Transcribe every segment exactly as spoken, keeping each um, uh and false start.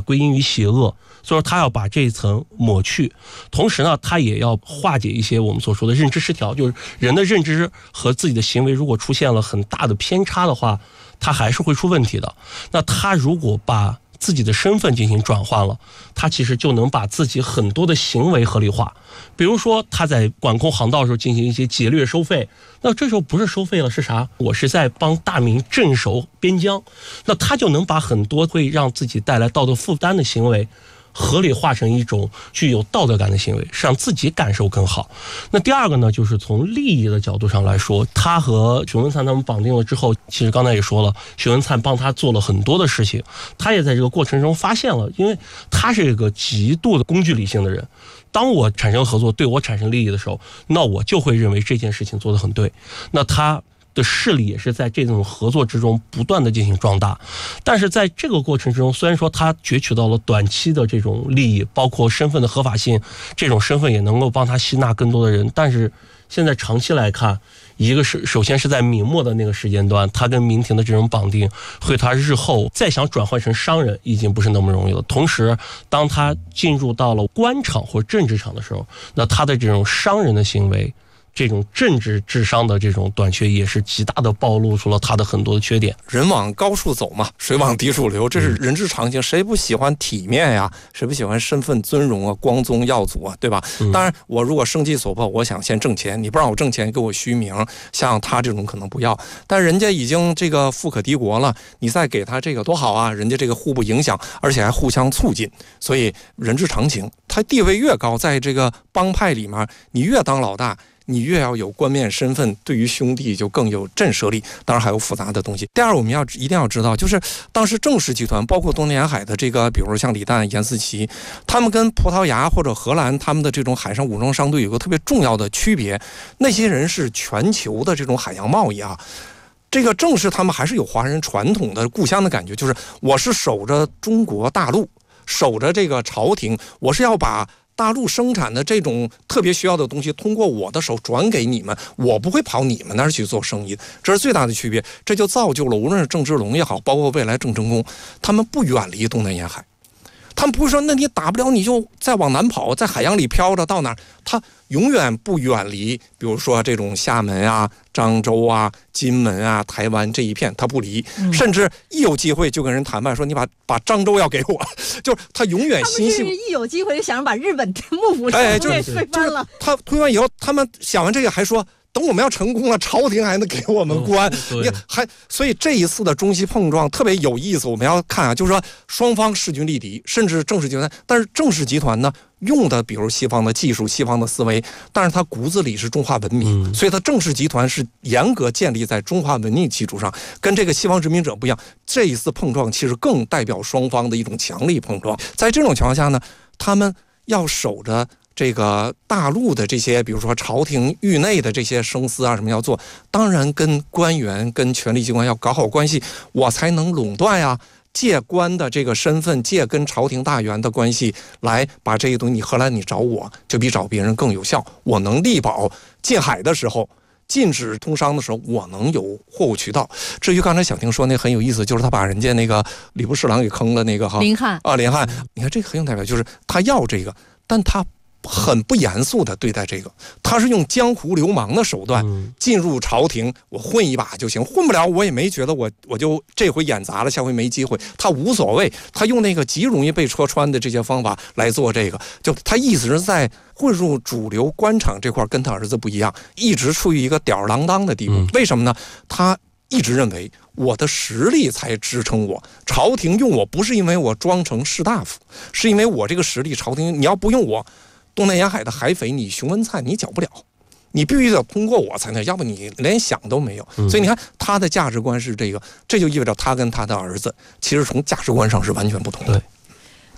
归因于邪恶，所以说他要把这一层抹去。同时呢，他也要化解一些我们所说的认知失调，就是人的认知和自己的行为如果出现了很大的偏差的话，他还是会出问题的。那他如果把自己的身份进行转换了，他其实就能把自己很多的行为合理化。比如说他在管控航道的时候进行一些劫掠收费，那这时候不是收费了，是啥？我是在帮大明镇守边疆，那他就能把很多会让自己带来道德负担的行为合理化成一种具有道德感的行为，是让自己感受更好。那第二个呢，就是从利益的角度上来说，他和许文灿他们绑定了之后，其实刚才也说了，许文灿帮他做了很多的事情，他也在这个过程中发现了，因为他是一个极度的工具理性的人，当我产生合作对我产生利益的时候，那我就会认为这件事情做得很对，那他的势力也是在这种合作之中不断的进行壮大。但是在这个过程之中，虽然说他攫取到了短期的这种利益，包括身份的合法性，这种身份也能够帮他吸纳更多的人，但是现在长期来看，一个是首先是在明末的那个时间段，他跟明廷的这种绑定，会他日后再想转换成商人已经不是那么容易了。同时当他进入到了官场或政治场的时候，那他的这种商人的行为，这种政治智商的这种短缺，也是极大的暴露出了他的很多的缺点。 人往高处走嘛，水往低处流，这是人之常情，谁不喜欢体面呀？谁不喜欢身份尊荣啊、光宗耀祖啊，对吧？当然我如果生计所迫，我想先挣钱，你不让我挣钱，给我虚名，像他这种可能不要。但人家已经这个富可敌国了，你再给他这个多好啊，人家这个互不影响，而且还互相促进，所以人之常情。他地位越高，在这个帮派里面，你越当老大，你越要有冠冕身份，对于兄弟就更有震慑力，当然还有复杂的东西。第二，我们要一定要知道，就是当时郑氏集团，包括东南沿海的这个，比如说像李旦、严思齐，他们跟葡萄牙或者荷兰他们的这种海上武装商队有个特别重要的区别，那些人是全球的这种海洋贸易啊。这个郑氏他们还是有华人传统的故乡的感觉，就是我是守着中国大陆，守着这个朝廷，我是要把大陆生产的这种特别需要的东西通过我的手转给你们，我不会跑你们那儿去做生意，这是最大的区别。这就造就了无论是郑芝龙也好，包括未来郑成功，他们不远离东南沿海，他们不会说那你打不了你就再往南跑，在海洋里飘着到哪儿，他永远不远离，比如说这种厦门啊、漳州啊、金门啊、台湾这一片，他不离，嗯、甚至一有机会就跟人谈判说你把把漳州要给我，就是他永远心系。 他们是一有机会就想把日本幕府哎， 给推翻了。 他推翻以后，他们想完这个还说，等我们要成功了，朝廷还能给我们官，嗯、你还所以这一次的中西碰撞特别有意思。我们要看啊，就是说双方势均力敌，甚至郑氏集团，但是郑氏集团呢用的比如西方的技术、西方的思维，但是它骨子里是中华文明，嗯、所以它郑氏集团是严格建立在中华文明基础上，跟这个西方殖民者不一样。这一次碰撞其实更代表双方的一种强力碰撞。在这种情况下呢，他们要守着这个大陆的这些，比如说朝廷域内的这些生司啊什么要做，当然跟官员跟权力机关要搞好关系，我才能垄断呀，借官的这个身份，借跟朝廷大员的关系来把这些东西，你荷兰你找我就比找别人更有效，我能力保禁海的时候，禁止通商的时候，我能有货物渠道。至于刚才小婷说那很有意思，就是他把人家那个礼部侍郎给坑了那个哈林翰啊林翰，你看这个很有代表，就是他要这个，但他很不严肃的对待这个，他是用江湖流氓的手段进入朝廷，我混一把就行，混不了我也没觉得我我就这回演砸了，下回没机会，他无所谓，他用那个极容易被戳穿的这些方法来做这个，就他意思是在混入主流官场这块跟他儿子不一样，一直处于一个吊儿郎当的地步。为什么呢？他一直认为我的实力才支撑我，朝廷用我不是因为我装成士大夫，是因为我这个实力，朝廷你要不用我，东南沿海的海匪，你熊文灿你剿不了，你必须得通过我才能，要不你连想都没有。所以你看他的价值观是这个，这就意味着他跟他的儿子其实从价值观上是完全不同的。 对，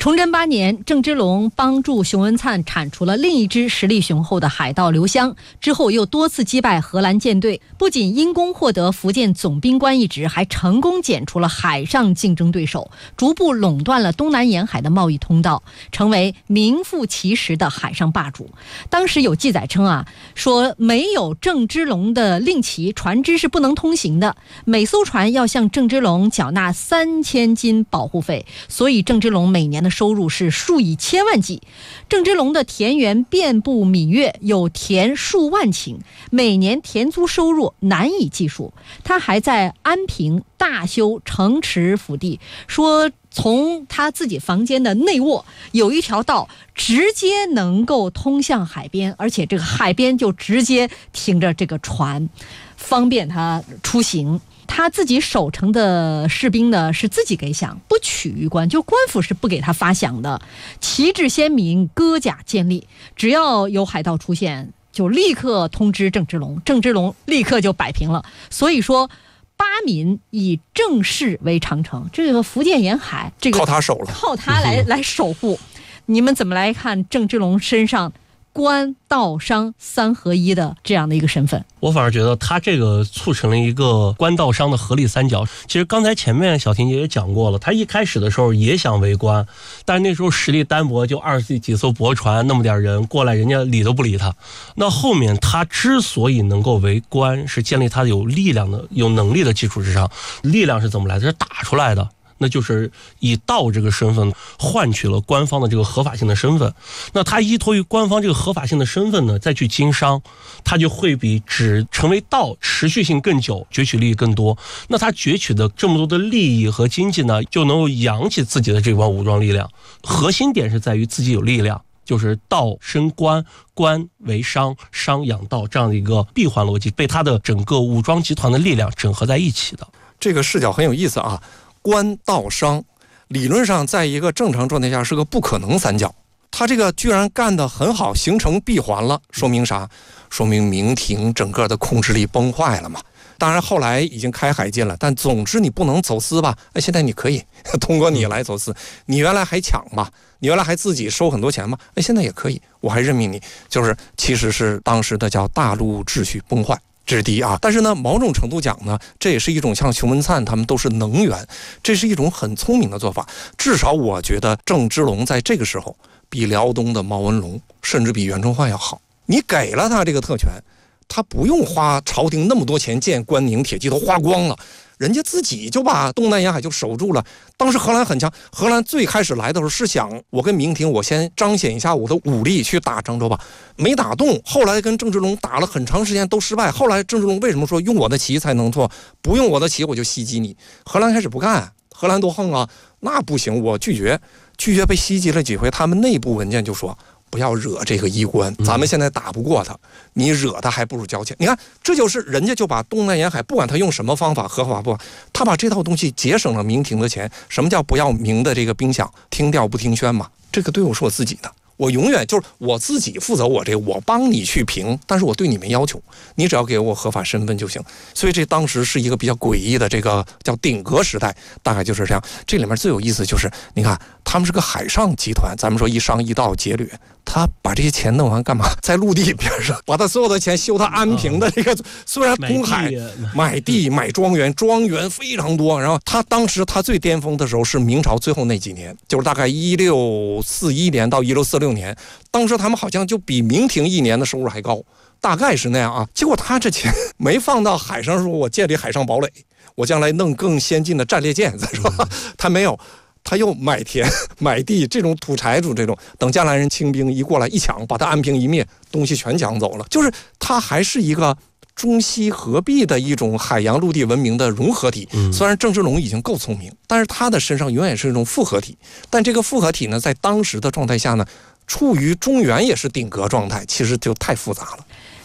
崇祯八年，郑芝龙帮助熊文灿铲除了另一支实力雄厚的海盗刘湘，之后又多次击败荷兰舰队，不仅因功获得福建总兵官一职，还成功剪除了海上竞争对手，逐步垄断了东南沿海的贸易通道，成为名副其实的海上霸主。当时有记载称啊，说没有郑芝龙的令旗，船只是不能通行的，每艘船要向郑芝龙缴纳三千金保护费，所以郑芝龙每年的收入是数以千万计。郑芝龙的田园遍布闽粤，有田数万顷，每年田租收入难以计数。他还在安平大修城池府地，说从他自己房间的内卧有一条道直接能够通向海边，而且这个海边就直接停着这个船，方便他出行。他自己守城的士兵呢是自己给饷，不取于官，就官府是不给他发饷的。旗帜鲜明，戈甲建立，只要有海盗出现，就立刻通知郑芝龙，郑芝龙立刻就摆平了。所以说八民以郑氏为长城，这个福建沿海这个靠他守了， 靠他来来守护。你们怎么来看郑芝龙身上官道商三合一的这样的一个身份？ 我反而觉得他这个促成了一个官道商的合力三角。其实刚才前面小婷姐也讲过了，他一开始的时候也想为官，但是那时候实力单薄，就二十几艘驳船，那么点人过来，人家理都不理他。那后面他之所以能够为官，是建立他有力量的、有能力的基础之上。力量是怎么来的？是打出来的。那就是以道这个身份换取了官方的这个合法性的身份。那他依托于官方这个合法性的身份呢，再去经商，他就会比只成为道持续性更久，攫取利益更多。那他攫取的这么多的利益和经济呢，就能够养起自己的这帮武装力量。核心点是在于自己有力量，就是道生官，官为商，商养道，这样的一个闭环逻辑被他的整个武装集团的力量整合在一起的。 这个视角很有意思啊。官道商理论上在一个正常状态下是个不可能三角，他这个居然干得很好，形成闭环了，说明啥？说明明廷整个的控制力崩坏了嘛。当然后来已经开海禁了，但总之你不能走私吧？哎，现在你可以通过你来走私，你原来还抢吧，你原来还自己收很多钱吧？哎，现在也可以，我还任命你，就是其实是当时的叫大陆秩序崩坏。这是第一啊，但是呢，某种程度讲呢，这也是一种像熊文灿他们都是能源，这是一种很聪明的做法。至少我觉得郑芝龙在这个时候比辽东的毛文龙，甚至比袁崇焕要好。你给了他这个特权，他不用花朝廷那么多钱建关宁铁骑，都花光了。人家自己就把东南沿海就守住了。当时荷兰很强，荷兰最开始来的时候是想，我跟明廷我先彰显一下我的武力去打漳州吧，没打动。后来跟郑芝龙打了很长时间都失败。后来郑芝龙为什么说用我的旗才能做，不用我的旗我就袭击你？荷兰开始不干，荷兰多横啊，那不行，我拒绝，拒绝被袭击了几回，他们内部文件就说不要惹这个衣冠，咱们现在打不过他，你惹他还不如交钱。你看，这就是人家就把东南沿海，不管他用什么方法，合法不，他把这套东西节省了明廷的钱。什么叫不要明的这个兵饷，听调不听宣嘛？这个队伍是我自己的，我永远就是我自己负责我这个，我帮你去评，但是我对你没要求，你只要给我合法身份就行。所以这当时是一个比较诡异的这个叫鼎革时代，大概就是这样。这里面最有意思就是，你看他们是个海上集团，咱们说一商一道劫掠，他把这些钱弄完干嘛？在陆地边上把他所有的钱修他安平的这个，虽然通海买地买庄园，庄园非常多。然后他当时他最巅峰的时候是明朝最后那几年，就是大概一六四一年到一六四六年，当时他们好像就比明廷一年的收入还高，大概是那样啊。结果他这钱没放到海上，说我建立海上堡垒，我将来弄更先进的战列舰，再说他没有。他又买田买地，这种土财主这种，等将来人清兵一过来一抢，把他安平一灭，东西全抢走了。就是他还是一个中西合璧的一种海洋陆地文明的融合体。虽然郑芝龙已经够聪明，但是他的身上永远是一种复合体。但这个复合体呢，在当时的状态下呢，处于中原也是鼎革状态，其实就太复杂了。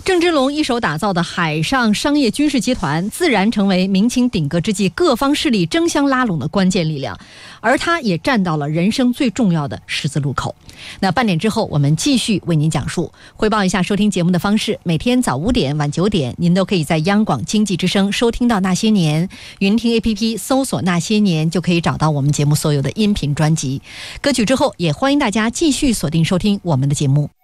郑芝龙一手打造的海上商业军事集团，自然成为明清鼎革之际各方势力争相拉拢的关键力量，而他也站到了人生最重要的十字路口。那半点之后，我们继续为您讲述。汇报一下收听节目的方式：每天早五点、晚九点，您都可以在央广经济之声收听到《那些年》，云听 A P P 搜索《那些年》就可以找到我们节目所有的音频专辑。歌曲之后，也欢迎大家继续锁定收听我们的节目。